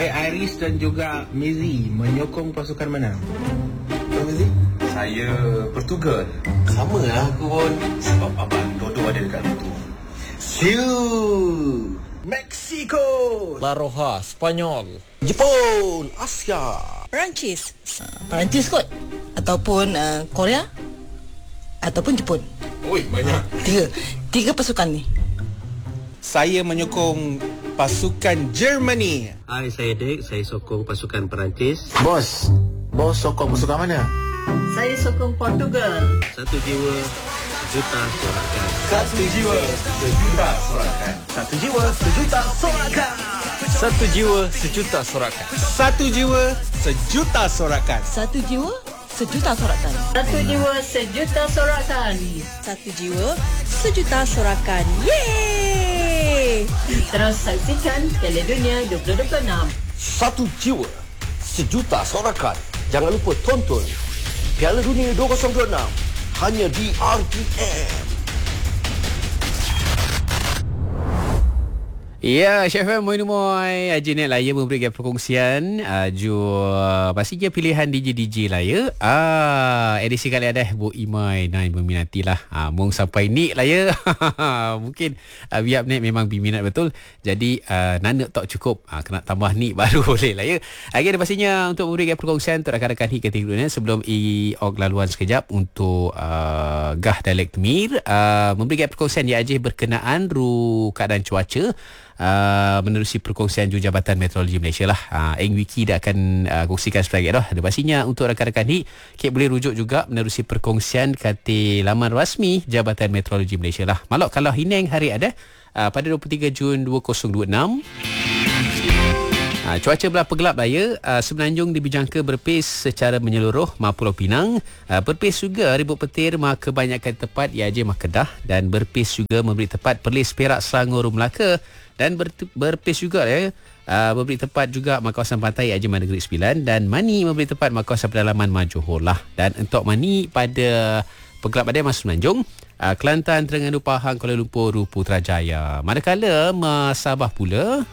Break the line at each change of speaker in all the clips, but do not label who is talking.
Iris dan juga Mizi menyokong pasukan mana?
Mizi?
Saya Portugal.
Sama lah aku pun.
Sebab abang Dodo ada dekat situ.
Siu.
Mexico,
La Roja, Spanyol,
Jepun, Asia,
Perancis. Perancis kot. Ataupun Korea. Ataupun Jepun.
Oi, banyak.
Tiga pasukan ni.
saya menyokong pasukan Germany.
Hai, saya Dek. Saya sokong pasukan Perancis.
Bos sokong pasukan mana?
Saya sokong Portugal.
Satu jiwa, sejuta sorakan.
Satu jiwa, sejuta sorakan.
Satu jiwa, sejuta sorakan.
satu jiwa, sejuta sorakan.
Satu jiwa, sejuta sorakan.
Satu jiwa, sejuta sorakan.
Satu jiwa, sejuta sorakan.
Satu jiwa, sejuta sorakan. Yeay!
Terus saksikan Teledunia 2026.
Satu jiwa, sejuta sorakan. Jangan lupa tonton Piala Dunia 2026 hanya di RTM.
Ya, Chef M, moi Haji Net Laya memberikan perkongsian pastinya pilihan DJ Laya. Edisi kali ada Bu Imai Nai meminatilah. Mung sampai ni Laya. Mungkin biar Net memang berminat betul. Jadi nanak tak cukup. Kena tambah ni baru boleh Laya. Lagi pastinya untuk memberikan perkongsian untuk rakan-rakan Hit kategori sebelum i-og laluan sekejap untuk Gah Dialek Temir. Memberikan perkongsian di Aceh berkenaan keadaan cuaca. Menerusi perkongsian Jabatan Meteorologi Malaysia lah. Eng Wiki dah akan kongsikan sebagai dah. Ada pastinya untuk rakan-rakan ni Kek boleh rujuk juga menerusi perkongsian kata laman rasmi Jabatan Meteorologi Malaysia lah. Malak kalau Hineng hari ada pada 23 Jun 2026. Cuaca berapa gelap Laya. Semenanjung dijangka berpis secara menyeluruh Pulau Pinang. Berpis juga ribut petir kebanyakan tepat di Aceh Kedah dan berpis juga memberi tepat Perlis, Perak, Selangor, Melaka dan berpis juga memberi tepat juga kawasan pantai Aceh Negeri Sembilan dan Mani memberi tepat kawasan pedalaman Johor lah. Dan untuk Mani pada pegelap badai Mas Semenanjung, Kelantan, Terengganu, Pahang, Kuala Lumpur, Putrajaya. Manakala Sabah pula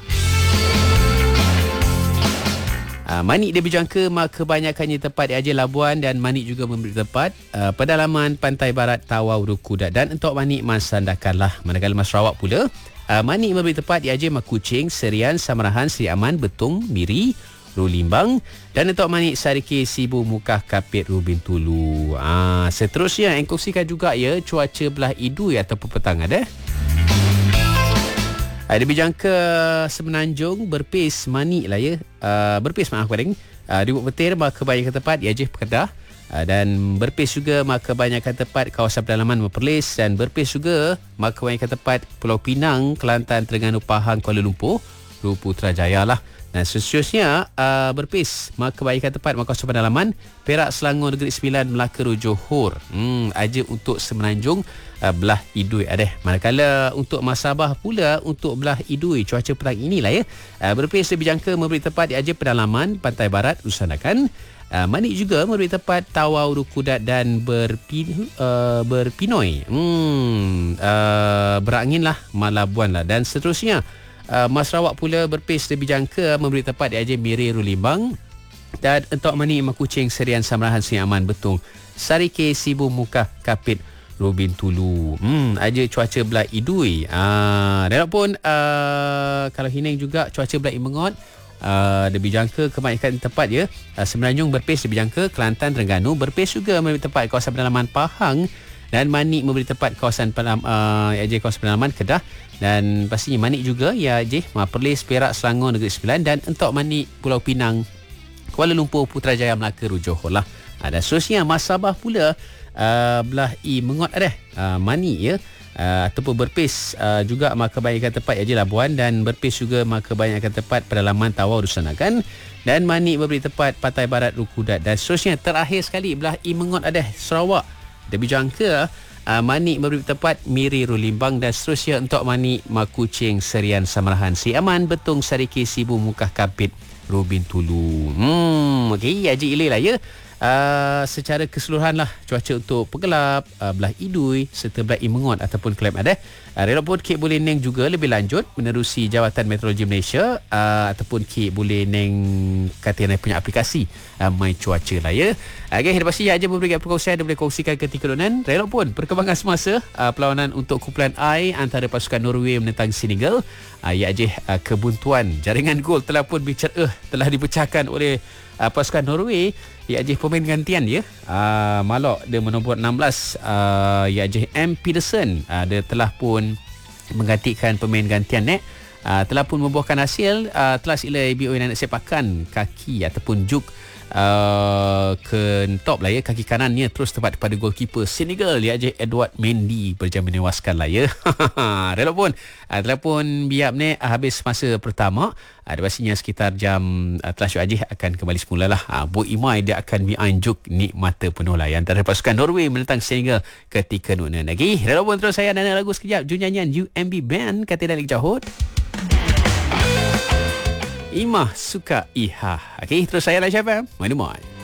Manik dia berjangka kebanyakannya tepat di Aceh Labuan dan Manik juga memberi tepat pedalaman pantai barat Tawau, Kudat dan untuk Manik Sandakan lah. Manakala Mas Sarawak pula Manik memberi tepat di Aceh Kuching, Serian, Samarahan, Seri Aman, Betung, Miri, Rulimbang dan untuk Manik Sariki, Sibu, Mukah, Kapit, Rubin Tulu. Seterusnya yang kongsikan juga cuaca belah Idui ataupun petang ada. Ada dijangka Semenanjung berpis Manik lah berpis ribut petir kebanyakan tepat di Aceh Kedah dan berpis juga kebanyakan tepat kawasan pedalaman Perlis dan berpis juga kebanyakan tepat Pulau Pinang, Kelantan, Terengganu, Pahang, Kuala Lumpur, Putrajaya lah. Dan seterusnya berpis kebanyakan tepat kawasan pedalaman Perak, Selangor, Negeri Sembilan, Melaka, Johor. Aja untuk Semenanjung belah Idui ada. Manakala untuk Sabah pula untuk belah Idui cuaca petang inilah berpis lebih jangka memberi tepat di Aceh pedalaman pantai barat Nusandakan. Manik juga memberi tepat Tawau, Kudat dan berpinoi. Berangin lah Malabuan lah. Dan seterusnya Mas Sarawak pula berpis lebih jangka memberi tepat di Aceh Miri, Rulimbang dan untuk Manik Kuching, Serian, Samarahan, Seri Aman, Betung, Sarike, Sibu, Mukah, Kapit, Rubin Tulu. Aja cuaca belah Idui. Dan pun kalau Hineng juga cuaca belah Imengot lebih jangka kebanyakan tepat Semenanjung berpis lebih jangka Kelantan, Terengganu berpis juga memberi tepat kawasan pedalaman Pahang dan Manik memberi tepat kawasan Aceh kawasan pedalaman Kedah dan pastinya Manik juga Aceh Perlis, Perak, Selangor, Negeri Sembilan dan untuk Manik Pulau Pinang, Kuala Lumpur, Putrajaya, Melaka, Johor lah. Dan seterusnya Mas Sabah pula belah Mengot ada Manik ataupun berpis juga kebanyakan tepat Aceh Labuan dan berpis juga kebanyakan tepat pedalaman Tawau, Nusandakan dan Manik memberi tepat pantai barat Kudat dan seterusnya terakhir sekali belah Mengot ada Sarawak. Lebih jangka Manik memberi tepat Miri, Rulimbang dan seterusnya untuk Manik Kuching, Serian, Samarahan, Seri Aman, Betung, Sariki, Sibu, Mukah, Kapit, Robin Tulu. Okey, Haji Ilay lah ya. Secara keseluruhan lah cuaca untuk Pegelap, belah Idui serta belah Imengot ataupun Kelab Adah. Relok pun Kek boleh neng juga lebih lanjut menerusi Jawatan Meteorologi Malaysia ataupun Kek boleh neng kata punya aplikasi My Cuaca lah ya. Okey, lepas ni aja memberikan perkongsian dan boleh kongsikan ketika lunan. Relok pun perkembangan semasa perlawanan untuk kumpulan I antara pasukan Norway menentang Senegal. Ya aja kebuntuan jaringan gol telah pun telah dipecahkan oleh pasukan Norway. Ya aja pemain gantian dia Malok dia menombor 16 ya aja M Peterson dia telah pun menggantikan pemain gantian telah pun membuahkan hasil telah sila BOI nak sepakan kaki ataupun juk ke top lah ya, kaki kanannya terus tepat pada goalkeeper Senegal ya aja Edward Mendy berjaya menewaskan lah ya. Relok pun telah pun biap ni habis masa pertama. Ada pastinya sekitar jam telah syuk aja akan kembali semula lah. Bo Imai dia akan mianjuk nikmata penuh lah antara pasukan Norway menentang Senegal ketika nunan lagi. Relok pun terus saya dan lagu sekejap nyanyian UMB Band kata Dalik Jahut. Imah suka Iha. Okey, terus saya lah Syafam. Mana-mana.